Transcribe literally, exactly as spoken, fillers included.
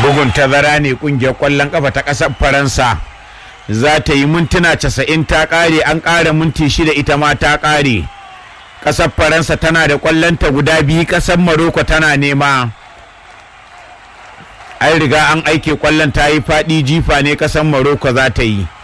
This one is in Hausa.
bugun tazara ne kungiyar kwallon kafa ta kasar Faransa za ta yi mintuna casa'in ta kare, an kara minti shida ita ma ta kare. Kasar Faransa tana da kwallonta guda biyu, kasar Morocco tana nema. An riga an aike kwallon ta yi faɗi, jifa ne kasar Morocco za ta yi.